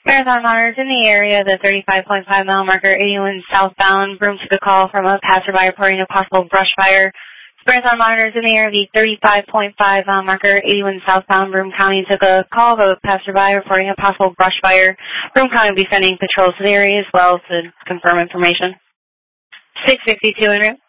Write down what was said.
Marathon monitors in the area, the 35.5 mile marker, 81 southbound. Room took a call from a passerby reporting a possible brush fire. Marathon monitors in the area, the 35.5 mile marker, 81 southbound. Broome County took a call of a passerby reporting a possible brush fire. Broome County will be sending patrols to the area as well to confirm information. 652 en route.